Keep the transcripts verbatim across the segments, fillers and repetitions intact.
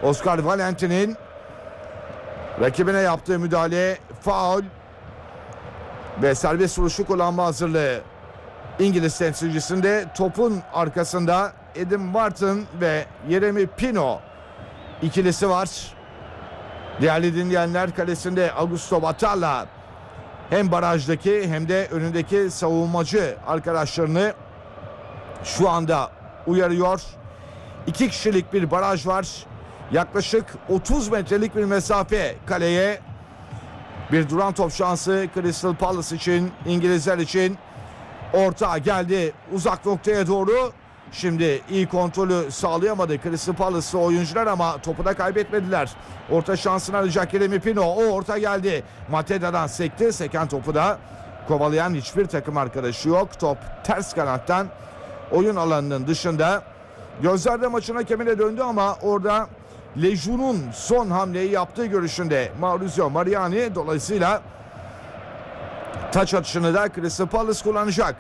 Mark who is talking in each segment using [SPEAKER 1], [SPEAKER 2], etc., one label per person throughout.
[SPEAKER 1] Oscar Valentin'in rakibine yaptığı müdahale faul ve serbest vuruşu kullanma hazırlığı. İngiliz temsilcisinde topun arkasında Adam Wharton ve Yeremy Pino ikilisi var. Değerli dinleyenler, kalesinde Augusto Batalla hem barajdaki hem de önündeki savunmacı arkadaşlarını şu anda uyarıyor. İki kişilik bir baraj var. Yaklaşık otuz metrelik bir mesafe kaleye. Bir duran top şansı Crystal Palace için, İngilizler için. Orta geldi uzak noktaya doğru. Şimdi iyi kontrolü sağlayamadı Crystal Palace'lı oyuncular ama topu da kaybetmediler. Orta şansını arayacak Yeremy Pino. O orta geldi. Mateda'dan sekti. Seken topu da kovalayan hiçbir takım arkadaşı yok. Top ters kanattan oyun alanının dışında. Gözlerde maçın hakemine döndü ama orada Lejun'un son hamleyi yaptığı görüşünde Maurizio Mariani. Dolayısıyla taç atışını da Crystal Palace kullanacak.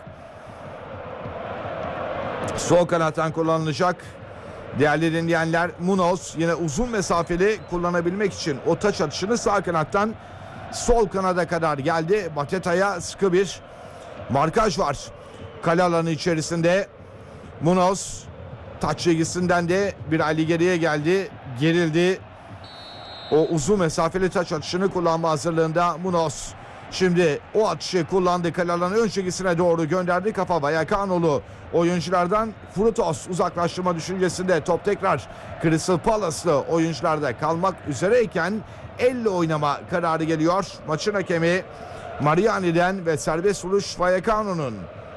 [SPEAKER 1] Sol kanattan kullanılacak. Değerli dinleyenler, Munoz yine uzun mesafeli kullanabilmek için o taç atışını sağ kanattan sol kanada kadar geldi. Bateta'ya sıkı bir markaj var. Kale alanı içerisinde Munoz taç çizgisinden de bir ali geriye geldi. Gerildi. O uzun mesafeli taç atışını kullanma hazırlığında Munoz. Şimdi o atışı kullandı. Kale alanı ön çizgisine doğru gönderdi. Kafa Vallecano'lu oyunculardan Frutos uzaklaştırma düşüncesinde. Top tekrar Crystal Palace'lı oyuncularda kalmak üzereyken elle oynama kararı geliyor. Maçın hakemi Mariani'den ve serbest vuruş Vallecano'nun.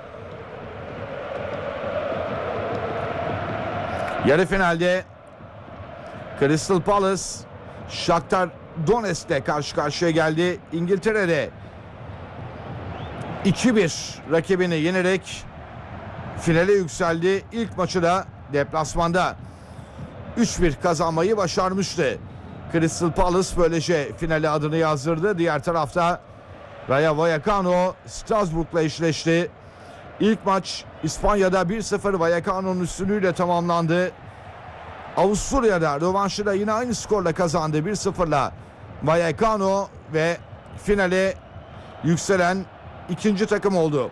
[SPEAKER 1] Yarı finalde Crystal Palace Shakhtar Donetsk'le karşı karşıya geldi. İngiltere'de iki bir rakibini yenerek finale yükseldi. İlk maçı da deplasmanda üç bir kazanmayı başarmıştı. Crystal Palace böylece finale adını yazdırdı. Diğer tarafta Rayo Vallecano Strasbourg'la eşleşti. İlk maç İspanya'da bir sıfır Vallecano'nun üstünlüğüyle tamamlandı. Avusturya'da rövanşı da yine aynı skorla kazandı. bir sıfırla Vallecano ve finale yükselen ikinci takım oldu.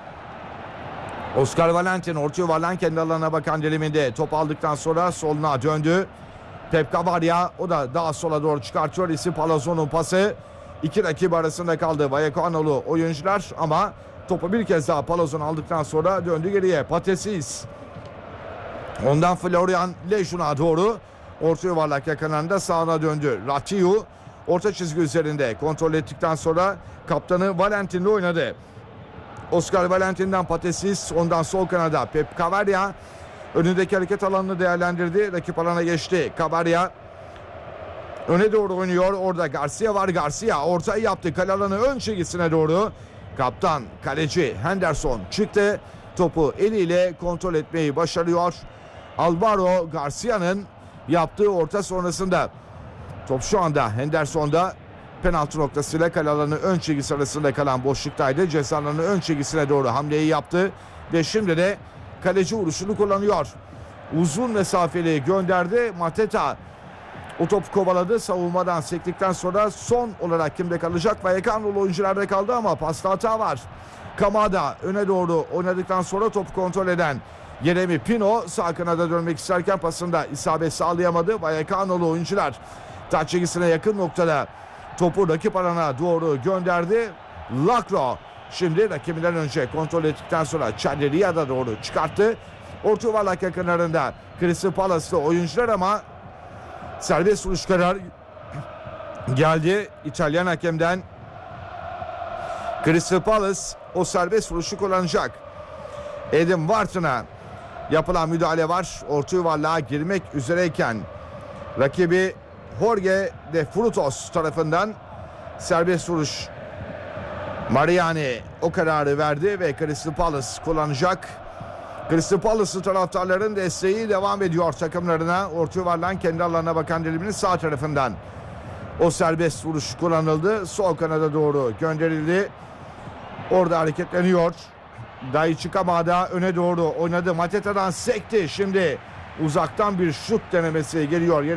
[SPEAKER 1] Oscar Valentin orta yuvarlan kendi alanına bakan diliminde top aldıktan sonra soluna döndü. Pep Cavaria o da daha sola doğru çıkartıyor. İsi Palazzo'nun pası. İki rakip arasında kaldı Vallecano'lu oyuncular ama topu bir kez daha Palazzo'nu aldıktan sonra döndü geriye. Patesis. Ondan Florian Lejun'a doğru orta yuvarlak yakınlarında sağına döndü. Ratiu orta çizgi üzerinde kontrol ettikten sonra kaptanı Valentin'le oynadı. Oscar Valentin'den Patesis, ondan sol kanada Pep Cavaria önündeki hareket alanını değerlendirdi. Rakip alana geçti. Cavaria öne doğru oynuyor. Orada Garcia var. Garcia ortayı yaptı. Kale alanı ön çizgisine doğru. Kaptan kaleci Henderson çıktı. Topu eliyle kontrol etmeyi başarıyor. Alvaro Garcia'nın yaptığı orta sonrasında top şu anda Henderson'da. Penaltı noktasıyla kale alanı ön çizgisi arasında kalan boşluktaydı. Ceza alanı ön çizgisine doğru hamleyi yaptı ve şimdi de kaleci vuruşunu kullanıyor. Uzun mesafeli gönderdi. Mateta o topu kovaladı. Savunmadan sektikten sonra son olarak kimde kalacak? Vallecano'lu oyuncularda kaldı ama pasta hata var. Kamada öne doğru oynadıktan sonra topu kontrol eden Yeremy Pino sağ kanada dönmek isterken pasında isabet sağlayamadı. Vallecano'lu oyuncular taç çizgisine yakın noktada topu rakip alana doğru gönderdi. Lacro şimdi rakibinden önce kontrol ettikten sonra Chandelia'da doğru çıkarttı. Orta yuvarlak yakınlarında Crystal Palace'lı oyuncular ama serbest vuruş kararı geldi İtalyan hakemden. Crystal Palace o serbest vuruşu kullanacak. Adam Wharton'a yapılan müdahale var. Orta yuvarlığa girmek üzereyken rakibi Jorge de Frutos tarafından serbest vuruş. Mariani o kararı verdi ve Crystal Palace kullanacak. Crystal Palace'lı taraftarların desteği devam ediyor takımlarına. Orta yuvarlan kendi alanına bakan diliminin sağ tarafından. O serbest vuruş kullanıldı. Sol kanada doğru gönderildi. Orada hareketleniyor. Daichi Kamada öne doğru oynadı. Mateta'dan sekti. Şimdi uzaktan bir şut denemesi geliyor.